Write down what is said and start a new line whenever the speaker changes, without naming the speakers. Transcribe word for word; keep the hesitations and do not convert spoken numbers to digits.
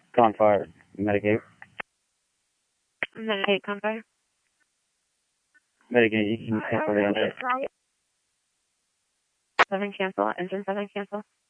Confire, Medicaid.
Medicaid Confire.
Medicaid, you can cancel the under.
Seven cancel, engine seven cancel.